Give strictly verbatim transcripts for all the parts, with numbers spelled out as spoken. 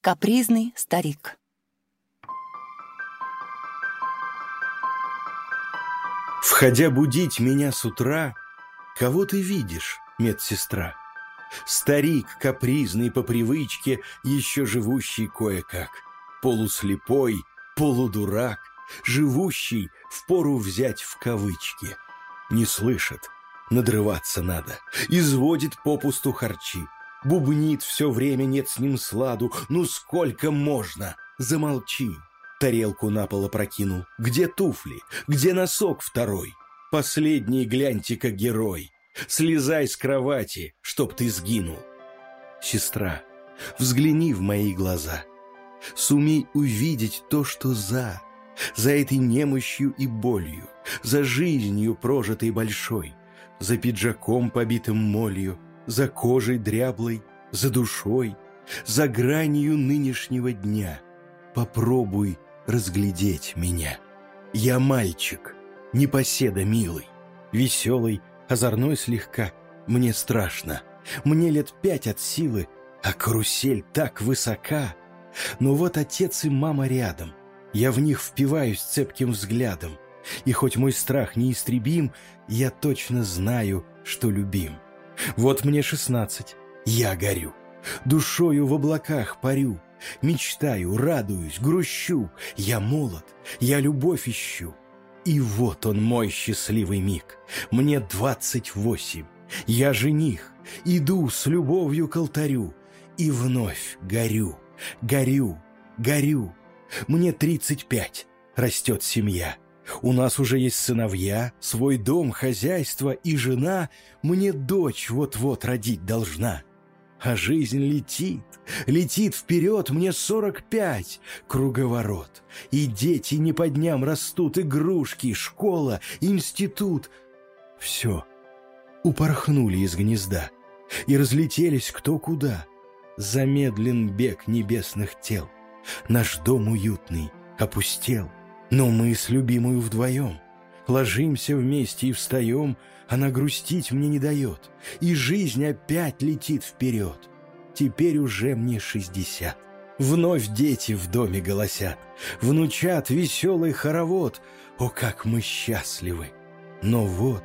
Капризный старик. Входя будить меня с утра, кого ты видишь, медсестра? Старик капризный по привычке, еще живущий кое-как, полуслепой, полудурак, живущий впору взять в кавычки. Не слышит, надрываться надо, изводит попусту харчи, бубнит все время, нет с ним сладу, ну сколько можно, замолчи. Тарелку на пол опрокинул. Где туфли? Где носок второй? Последний гляньте-ка герой. Слезай с кровати, чтоб ты сгинул. Сестра, взгляни в мои глаза. Сумей увидеть то, что за. За этой немощью и болью, за жизнью прожитой большой, за пиджаком, побитым молью, за кожей дряблой, за душой, за гранью нынешнего дня. Попробуй разглядеть меня. Я мальчик, непоседа милый, веселый, озорной слегка. Мне страшно, мне лет пять от силы, а карусель так высока. Но вот отец и мама рядом, я в них впиваюсь цепким взглядом. И хоть мой страх неистребим, я точно знаю, что любим. Вот мне шестнадцать, я горю, душою в облаках парю. Мечтаю, радуюсь, грущу. Я молод, я любовь ищу. И вот он, мой счастливый миг. Мне двадцать восемь, я жених. Иду с любовью к алтарю. И вновь горю, горю, горю. Мне тридцать пять, растет семья. У нас уже есть сыновья, свой дом, хозяйство и жена. Мне дочь вот-вот родить должна. А жизнь летит, летит вперед, мне сорок пять, круговорот. И дети не по дням растут, игрушки, школа, институт. Все, упорхнули из гнезда и разлетелись кто куда. Замедлен бег небесных тел, наш дом уютный опустел, но мы с любимою вдвоем ложимся вместе и встаем. Она грустить мне не дает, и жизнь опять летит вперед. Теперь уже мне шестьдесят. Вновь дети в доме голосят, внучат веселый хоровод. О, как мы счастливы! Но вот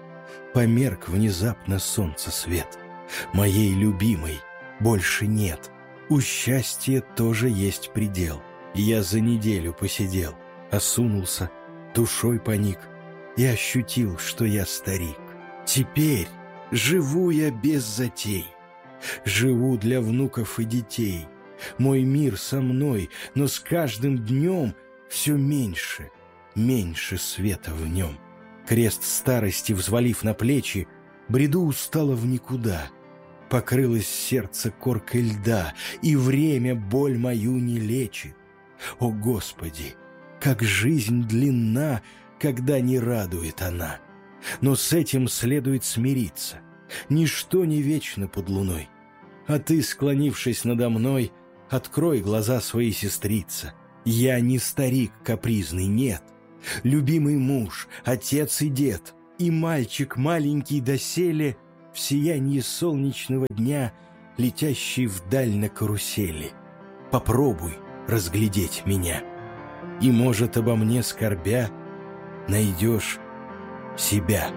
померк внезапно солнца свет. Моей любимой больше нет. У счастья тоже есть предел. Я за неделю посидел, осунулся, душой поник и ощутил, что я старик. Теперь живу я без затей, живу для внуков и детей. Мой мир со мной, но с каждым днем все меньше, меньше света в нем. Крест старости взвалив на плечи, бреду устало в никуда. Покрылось сердце коркой льда, и время боль мою не лечит. О, Господи, как жизнь длинна, когда не радует она. Но с этим следует смириться. Ничто не вечно под луной. А ты, склонившись надо мной, открой глаза своей сестрица. Я не старик капризный, нет. Любимый муж, отец и дед, и мальчик маленький доселе в сиянии солнечного дня, летящий вдаль на карусели. Попробуй разглядеть меня, и, может, обо мне скорбя, найдешь себя.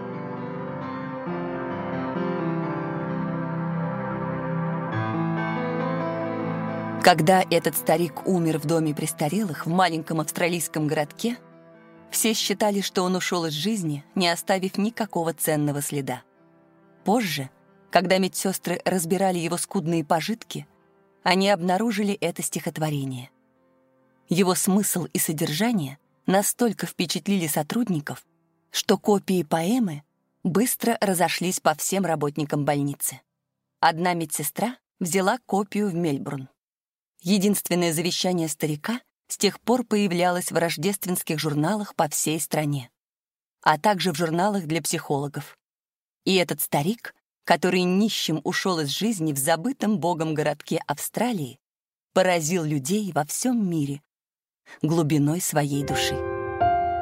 Когда этот старик умер в доме престарелых в маленьком австралийском городке, все считали, что он ушел из жизни, не оставив никакого ценного следа. Позже, когда медсестры разбирали его скудные пожитки, они обнаружили это стихотворение. Его смысл и содержание настолько впечатлили сотрудников, что копии поэмы быстро разошлись по всем работникам больницы. Одна медсестра взяла копию в Мельбурн. Единственное завещание старика с тех пор появлялось в рождественских журналах по всей стране, а также в журналах для психологов. И этот старик, который нищим ушел из жизни в забытом богом городке Австралии, поразил людей во всем мире глубиной своей души.